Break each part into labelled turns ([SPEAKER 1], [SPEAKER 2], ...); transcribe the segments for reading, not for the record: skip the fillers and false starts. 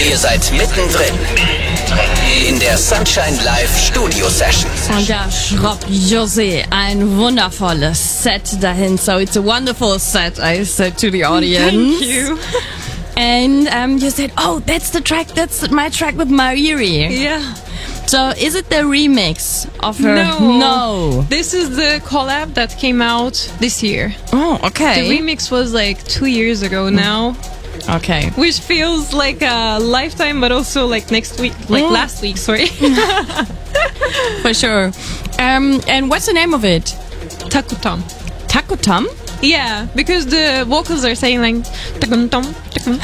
[SPEAKER 1] Ihr seid mittendrin in der Sunshine Live Studio Session.
[SPEAKER 2] Und da schraubt José ein wundervolles Set dahin. So it's a wonderful set, I said to the audience.
[SPEAKER 3] Thank you.
[SPEAKER 2] And you said, oh, that's my track with Mairi.
[SPEAKER 3] Yeah.
[SPEAKER 2] So is it the remix of her?
[SPEAKER 3] No. This is the collab that came out this year.
[SPEAKER 2] Oh, okay.
[SPEAKER 3] The remix was like 2 years ago now.
[SPEAKER 2] Okay.
[SPEAKER 3] Which feels like a lifetime, but also like next week, last week, sorry.
[SPEAKER 2] For sure. And what's the name of it?
[SPEAKER 3] Takutam.
[SPEAKER 2] Takutam?
[SPEAKER 3] Yeah, because the vocals are saying like takuntam, takuntam.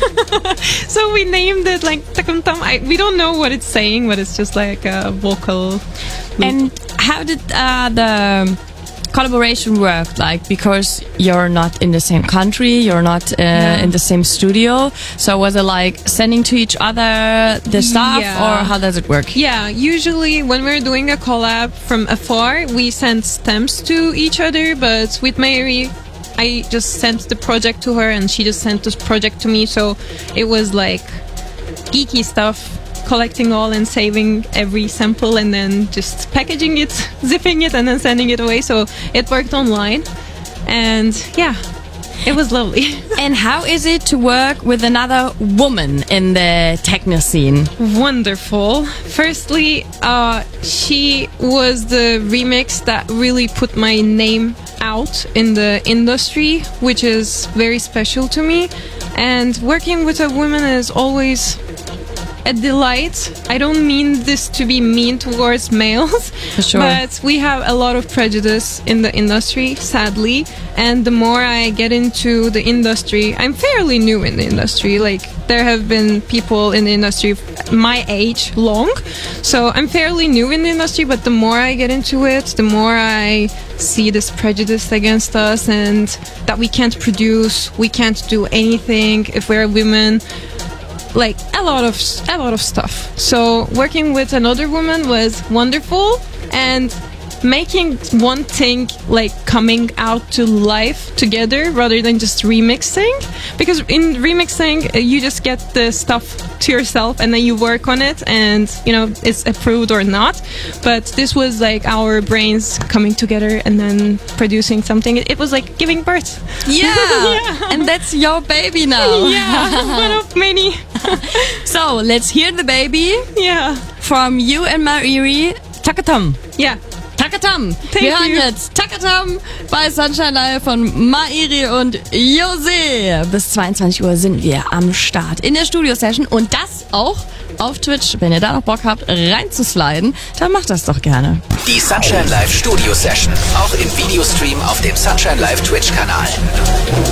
[SPEAKER 3] So we named it like takuntam. We don't know what it's saying, but it's just like a vocal loop.
[SPEAKER 2] And how did the collaboration work? Like, because you're not in the same country, you're not in the same studio. So was it like sending to each other the stuff, or how does it work?
[SPEAKER 3] Yeah, usually when we're doing a collab from afar, we send stamps to each other. But with Mairi, I just sent the project to her, and she just sent this project to me. So it was like geeky stuff. Collecting all and saving every sample and then just packaging it, zipping it, and then sending it away. So it worked online, and yeah, it was lovely.
[SPEAKER 2] And how is it to work with another woman in the techno scene?
[SPEAKER 3] Wonderful. Firstly, she was the remix that really put my name out in the industry, which is very special to me. And working with a woman is always a delight. I don't mean this to be mean towards males,
[SPEAKER 2] for sure.
[SPEAKER 3] But we have a lot of prejudice in the industry, sadly. And the more I get into the industry, I'm fairly new in the industry. Like, there have been people in the industry my age long. So I'm fairly new in the industry, but the more I get into it, the more I see this prejudice against us and that we can't produce, we can't do anything if we're women. Like a lot of stuff. So working with another woman was wonderful, and making one thing like coming out to life together rather than just remixing, because in remixing you just get the stuff to yourself and then you work on it and you know it's approved or not. But this was like our brains coming together and then producing something. It was like giving birth.
[SPEAKER 2] Yeah. And that's your baby now.
[SPEAKER 3] Yeah, one of many.
[SPEAKER 2] So let's hear the baby.
[SPEAKER 3] Yeah.
[SPEAKER 2] From you and Mairi. Takatam.
[SPEAKER 3] Yeah.
[SPEAKER 2] Takatam.
[SPEAKER 3] Thank
[SPEAKER 2] Wir hören
[SPEAKER 3] you.
[SPEAKER 2] jetzt Takatam bei Sunshine Live von Mairi und José. Bis 22 Uhr sind wir am Start in der Studio-Session und das auch auf Twitch. Wenn ihr da noch Bock habt, reinzusliden, dann macht das doch gerne.
[SPEAKER 1] Die Sunshine Live Studio Session, auch im Videostream auf dem Sunshine Live Twitch-Kanal.